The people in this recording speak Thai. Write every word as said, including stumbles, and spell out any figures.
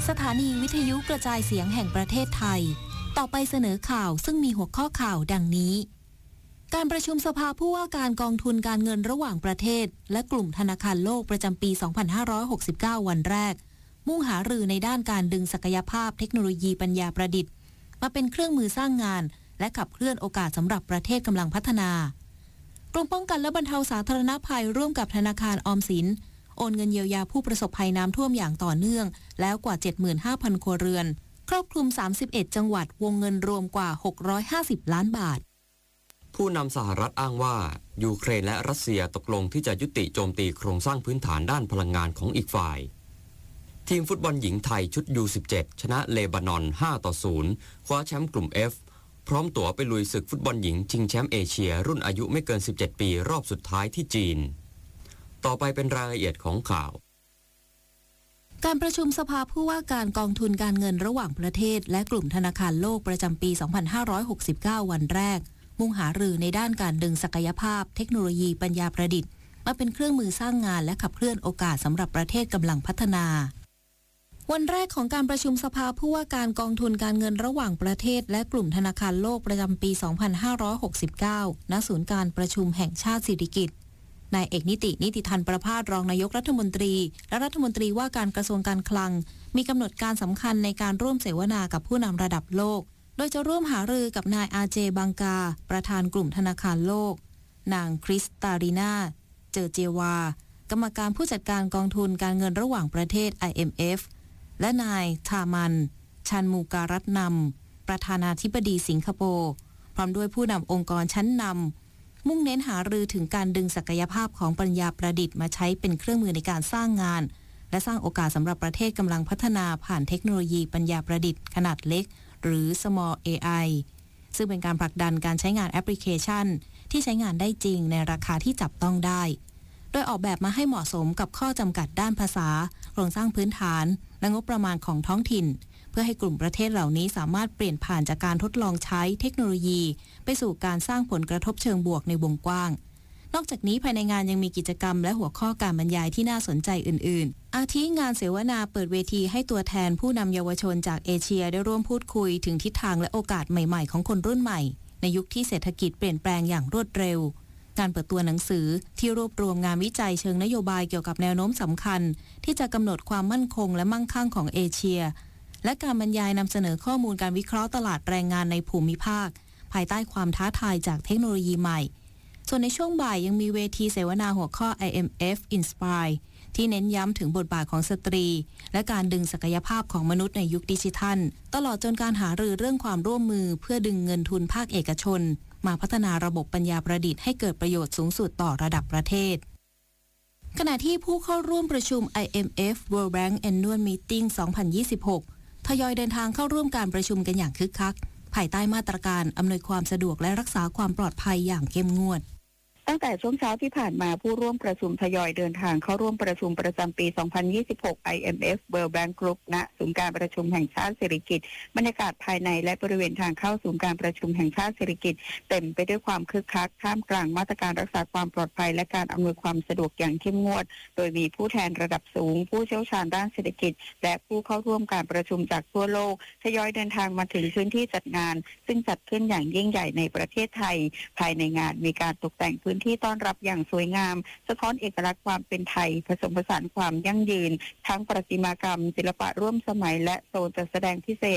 สถานีวิทยุกระจายเสียงแห่งประเทศไทยต่อไปเสนอข่าวซึ่งมีหัวข้อข่าวดังนี้การประชุมสภาผู้ว่าการกองทุนการเงินระหว่างประเทศและกลุ่มธนาคารโลกประจำปี สองพันห้าร้อยหกสิบเก้า วันแรกมุ่งหารือในด้านการดึงศักยภาพเทคโนโลยีปัญญาประดิษฐ์มาเป็นเครื่องมือสร้างงานและขับเคลื่อนโอกาสสำหรับประเทศกำลังพัฒนากรมป้องกันและบรรเทาสาธารณภัยร่วมกับธนาคารออมสินโอนเงินเยียวยาผู้ประสบภัยน้ำท่วมอย่างต่อเนื่องแล้วกว่า เจ็ดหมื่นห้าพัน ครัวเรือนครอบคลุมสามสิบเอ็ดจังหวัดวงเงินรวมกว่าหกร้อยห้าสิบล้านบาทผู้นำสหรัฐอ้างว่ายูเครนและรัสเซียตกลงที่จะยุติโจมตีโครงสร้างพื้นฐานด้านพลังงานของอีกฝ่ายทีมฟุตบอลหญิงไทยชุด ยู สิบเจ็ด ชนะเลบานอน ห้าต่อศูนย์ คว้าแชมป์กลุ่ม F พร้อมตั๋วไปลุยศึกฟุตบอลหญิงชิงแชมป์เอเชียรุ่นอายุไม่เกินสิบเจ็ดปีรอบสุดท้ายที่จีนต่อไปเป็นรายละเอียดของข่าวการประชุมสภาผู้ว่าการกองทุนการเงินระหว่างประเทศและกลุ่มธนาคารโลกประจำปี สองพันห้าร้อยหกสิบเก้า วันแรกมุ่งหารือในด้านการดึงศักยภาพเทคโนโลยีปัญญาประดิษฐ์มาเป็นเครื่องมือสร้างงานและขับเคลื่อนโอกาสสำหรับประเทศกำลังพัฒนาวันแรกของการประชุมสภาผู้ว่าการกองทุนการเงินระหว่างประเทศและกลุ่มธนาคารโลกประจำปี สองพันห้าร้อยหกสิบเก้า ณ ศูนย์การประชุมแห่งชาติสิริกิติ์นายเอกนิตินิติธันประภาสรองนายกรัฐมนตรีและรัฐมนตรีว่าการกระทรวงการคลังมีกำหนดการสำคัญในการร่วมเสวนากับผู้นำระดับโลกโดยจะร่วมหารือกับนายอาเจบังกาประธานกลุ่มธนาคารโลกนางคริสตาลีนาเจอเจวากรรมการผู้จัดการกองทุนการเงินระหว่างประเทศ ไอ เอ็ม เอฟ และนายทามันชันมูการัตนำประธานาธิบดีสิงคโปร์พร้อมด้วยผู้นำองค์กรชั้นนำมุ่งเน้นหารือถึงการดึงศักยภาพของปัญญาประดิษฐ์มาใช้เป็นเครื่องมือในการสร้างงานและสร้างโอกาสสำหรับประเทศกำลังพัฒนาผ่านเทคโนโลยีปัญญาประดิษฐ์ขนาดเล็กหรือ small เอ ไอ ซึ่งเป็นการผลักดันการใช้งานแอปพลิเคชันที่ใช้งานได้จริงในราคาที่จับต้องได้โดยออกแบบมาให้เหมาะสมกับข้อจำกัดด้านภาษาโครงสร้างพื้นฐานและงบประมาณของท้องถิ่นเพื่อให้กลุ่มประเทศเหล่านี้สามารถเปลี่ยนผ่านจากการทดลองใช้เทคโนโลยีไปสู่การสร้างผลกระทบเชิงบวกในวงกว้างนอกจากนี้ภายในงานยังมีกิจกรรมและหัวข้อการบรรยายที่น่าสนใจอื่นๆอาทิงานเสวนาเปิดเวทีให้ตัวแทนผู้นำเยาวชนจากเอเชียได้ร่วมพูดคุยถึงทิศทางและโอกาสใหม่ๆของคนรุ่นใหม่ในยุคที่เศรษฐกิจเปลี่ยนแปลงอย่างรวดเร็วการเปิดตัวหนังสือที่รวบรวมงานวิจัยเชิงนโยบายเกี่ยวกับแนวโน้มสำคัญที่จะกำหนดความมั่นคงและมั่งคั่งของเอเชียและการบรรยายนำเสนอข้อมูลการวิเคราะห์ตลาดแรงงานในภูมิภาคภายใต้ความท้าทายจากเทคโนโลยีใหม่ส่วนในช่วงบ่ายยังมีเวทีเสวนาหัวข้อ ไอ เอ็ม เอฟ Inspire ที่เน้นย้ำถึงบทบาทของสตรีและการดึงศักยภาพของมนุษย์ในยุคดิจิทัลตลอดจนการหารือเรื่องความร่วมมือเพื่อดึงเงินทุนภาคเอกชนมาพัฒนาระบบปัญญาประดิษฐ์ให้เกิดประโยชน์สูงสุดต่อระดับประเทศขณะที่ผู้เข้าร่วมประชุม ไอ เอ็ม เอฟ World Bank Annual Meeting สองพันยี่สิบหกทยอยเดินทางเข้าร่วมการประชุมกันอย่างคึกคักภายใต้มาตรการอำนวยความสะดวกและรักษาความปลอดภัยอย่างเข้มงวดตั้งแต่ช่วงเช้าที่ผ่านมาผู้ร่วมประชุมทยอยเดินทางเข้าร่วมประชุมประจำปี สองพันยี่สิบหก ไอ เอ็ม เอฟ World Bank Group ณ ศูนย์การประชุมแห่งชาติสิริกิติ์บรรยากาศภายในและบริเวณทางเข้าศูนย์การประชุมแห่งชาติสิริกิติ์เต็มไปด้วยความคึกคักท่ามกลางมาตรการรักษาความปลอดภัยและการอำนวยความสะดวกอย่างเข้มงวดโดยมีผู้แทนระดับสูงผู้เชี่ยวชาญด้านเศรษฐกิจและผู้เข้าร่วมการประชุมจากทั่วโลกทยอยเดินทางมาถึงพื้นที่จัดงานซึ่งจัดขึ้นอย่างยิ่งใหญ่ในประเทศไทยภายในงานมีการตกแต่งพื้นที่ต้อนรับอย่างสวยงามสะท้อนเอกลักษณ์ความเป็นไทยผสมผสานความยั่งยืนทั้งประติมากรรมศิลปะร่วมสมัยและโซนจัดแสดงพิเศษ